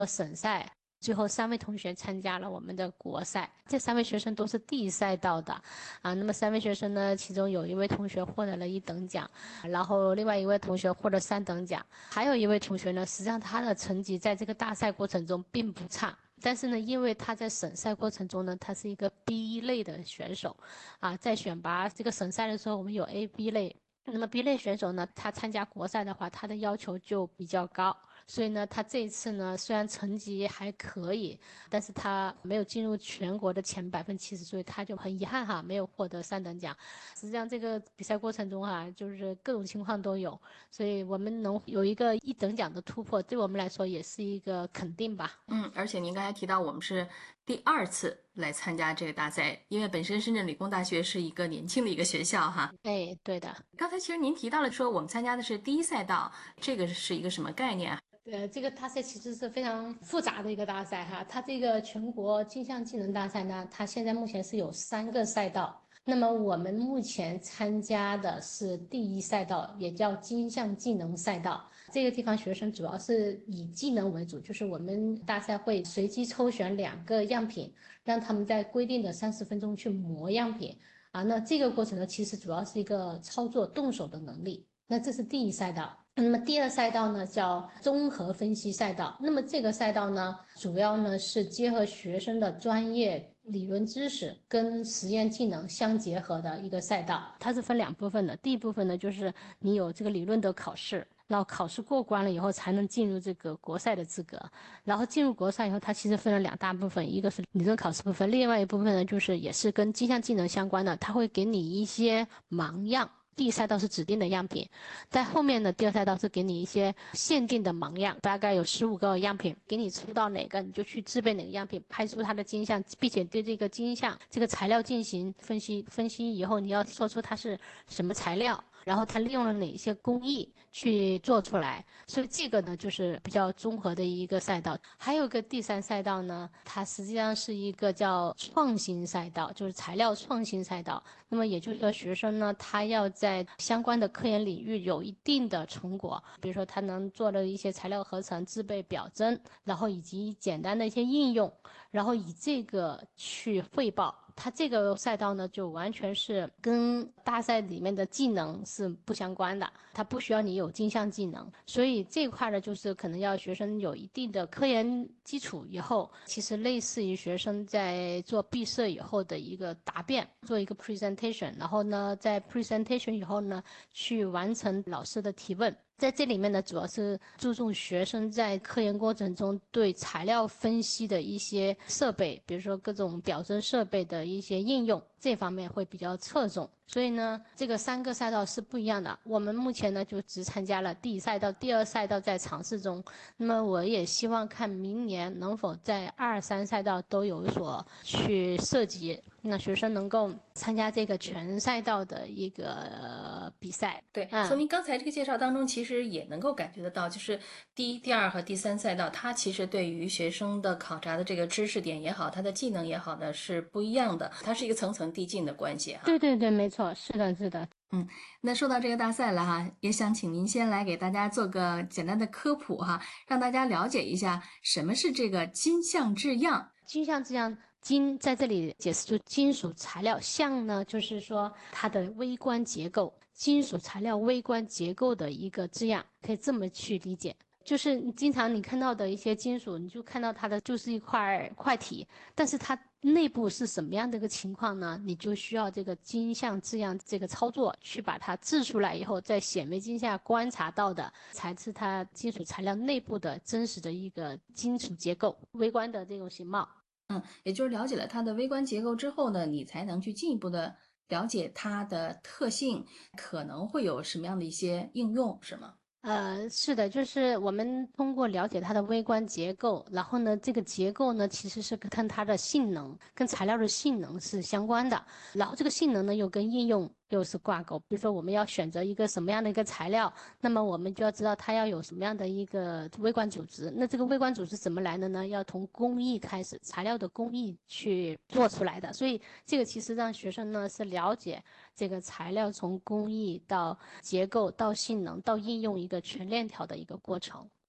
省赛。最后3位同学参加了我们的国赛，这3位学生都是第一赛道的那么3位学生呢，其中有1位同学获得了1等奖，然后另外1位同学获得3等奖，还有1位同学呢，实际上他的成绩在这个大赛过程中并不差。但是呢，因为他在省赛过程中呢，他是一个 B 类的选手，在选拔这个省赛的时候，我们有 A、B 类。那么 B 类选手呢，他参加国赛的话，他的要求就比较高，所以呢，他这一次呢，虽然成绩还可以，但是他没有进入全国的前70%，所以他就很遗憾没有获得3等奖。实际上这个比赛过程中就是各种情况都有，所以我们能有一个1等奖的突破，对我们来说也是一个肯定吧。 而且您刚才提到我们是第2次来参加这个大赛，因为本身深圳理工大学是一个年轻的一个学校哈。 哎，对的。 刚才其实您提到了说我们参加的是第1赛道，这个是一个什么概念啊？ 这个大赛其实是非常复杂的一个大赛它这个全国金项技能大赛呢，它现在目前是有3个赛道。那么我们目前参加的是第1赛道，也叫金项技能赛道。这个地方学生主要是以技能为主，就是我们大赛会随机抽选2个样品，让他们在规定的30分钟去磨样品那这个过程呢，其实主要是一个操作动手的能力。那这是第1赛道。那么第2赛道呢，叫综合分析赛道。那么这个赛道呢，主要呢是结合学生的专业理论知识跟实验技能相结合的一个赛道。它是分2部分的。第一部分呢，就是你有这个理论的考试，然后考试过关了以后才能进入这个国赛的资格。然后进入国赛以后，它其实分了2大部分，一个是理论考试部分，另外一部分呢，就是也是跟金项技能相关的，它会给你一些盲样。第1赛道是指定的样品，在后面的第2赛道是给你一些限定的盲样，大概有15个样品，给你出到哪个你就去制备哪个样品，拍出它的金项，并且对这个金项这个材料进行分析。分析以后，你要说出它是什么材料，然后它利用了哪些工艺去做出来。所以这个呢，就是比较综合的一个赛道。还有个第3赛道呢，它实际上是一个叫创新赛道，就是材料创新赛道。那么也就是说，学生呢，他要在相关的科研领域有一定的成果，比如说他能做的一些材料合成、制备表征，然后以及简单的一些应用，然后以这个去汇报。它这个赛道呢，就完全是跟大赛里面的技能是不相关的，它不需要你有金项技能，所以这块呢，就是可能要学生有一定的科研基础以后，其实类似于学生在做毕设以后的一个答辩，做一个 presentation，然后呢，在 presentation 以后呢，去完成老师的提问。在这里面呢，主要是注重学生在科研过程中对材料分析的一些设备，比如说各种表征设备的一些应用，这方面会比较侧重。所以呢，这个3个赛道是不一样的。我们目前呢就只参加了第1赛道，第2赛道在尝试中。那么我也希望看明年能否在2、3赛道都有所去涉及，那学生能够参加这个全赛道的一个比赛。 对，从您刚才这个介绍当中，其实也能够感觉得到，就是第1、第2和第3赛道，它其实对于学生的考察的这个知识点也好，它的技能也好呢，是不一样的，它是一个层层递进的关系哈。 对对对，没错，是的，是的。 那说到这个大赛了哈，也想请您先来给大家做个简单的科普哈，让大家了解一下什么是这个金像制样。 金像这样，金在这里解释出金属材料，像呢就是说它的微观结构，金属材料微观结构的一个字样，可以这么去理解。就是你经常你看到的一些金属，你就看到它的就是一块体，但是它内部是什么样的一个情况呢？你就需要这个金像字样这个操作去把它制出来以后，在显微镜下观察到的，才是它金属材料内部的真实的一个金属结构，微观的这种形貌。 也就是了解了它的微观结构之后呢，你才能去进一步的了解它的特性，可能会有什么样的一些应用，是吗？ 是的，就是我们通过了解它的微观结构，然后呢，这个结构呢，其实是跟它的性能、跟材料的性能是相关的，然后这个性能呢，又跟应用又是挂钩。比如说，我们要选择一个什么样的一个材料，那么我们就要知道它要有什么样的一个微观组织。那这个微观组织怎么来的呢？要从工艺开始，材料的工艺去做出来的。所以这个其实让学生呢是了解这个材料从工艺到结构到性能到应用一个全链条的一个过程。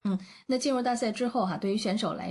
那进入大赛之后哈，对于选手来